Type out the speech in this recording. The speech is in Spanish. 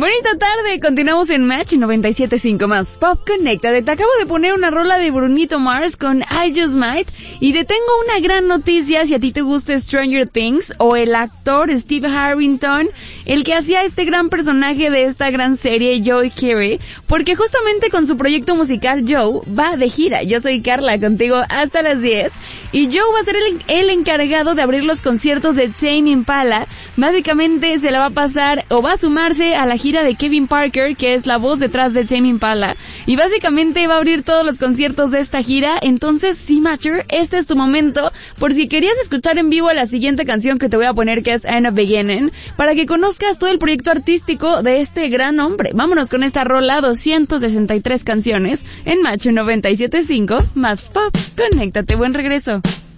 Bonita tarde, continuamos en Match 97.5 más Pop. Conéctate, te acabo de poner una rola de Brunito Mars con I Just Might y te tengo una gran noticia si a ti te gusta Stranger Things o el actor Steve Harrington, el que hacía este gran personaje de esta gran serie Joe Carey, porque justamente con su proyecto musical Joe va de gira. Yo soy Carla, contigo hasta las 10 y Joe va a ser el encargado de abrir los conciertos de Tame Impala. Básicamente se la va a pasar o va a sumarse a la gira de Kevin Parker, que es la voz detrás de Tame Impala, y básicamente va a abrir todos los conciertos de esta gira. Entonces, sí, Matcher, este es tu momento, por si querías escuchar en vivo la siguiente canción que te voy a poner, que es End of Beginning, para que conozcas todo el proyecto artístico de este gran hombre. Vámonos con esta rola, 263 canciones, en Match 97.5, más Pop. Conéctate, buen regreso.